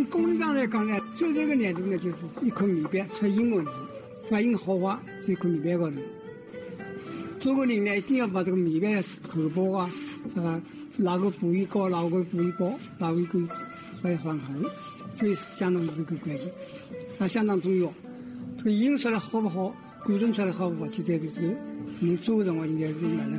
从功利上来讲呢，最这个难度呢，就是一块米板出音问题，发音好坏这一块米板高头。做个人呢，一定要把这个米板的口包啊，这个哪个部位高，哪个部位薄，哪个部位缓和，这相当这个关键，它相当重要。这个音出来好不好，规整出来好不好，就代表这个你做的话应该是哪能